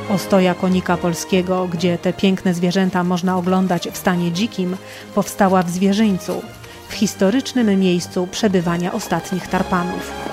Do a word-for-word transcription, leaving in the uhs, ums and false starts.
Ostoja konika polskiego, gdzie te piękne zwierzęta można oglądać w stanie dzikim, powstała w Zwierzyńcu, w historycznym miejscu przebywania ostatnich tarpanów.